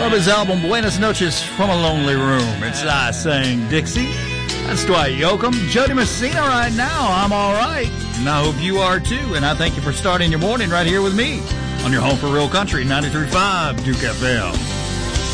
of his album Buenas Noches from a Lonely Room. It's I Sang Dixie. That's Dwight Yoakam. Jody Messina right now. I'm all right. And I hope you are too. And I thank you for starting your morning right here with me on your home for real country, 93.5 Duke FM.